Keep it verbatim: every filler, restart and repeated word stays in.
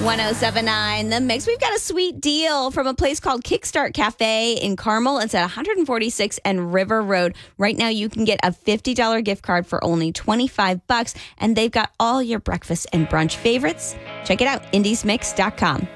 ten seventy-nine The Mix. We've got a sweet deal from a place called Kickstart Cafe in Carmel. It's at one forty-six and River Road. Right now, you can get a fifty dollars gift card for only twenty-five bucks, and they've got all your breakfast and brunch favorites. Check it out, indies mix dot com.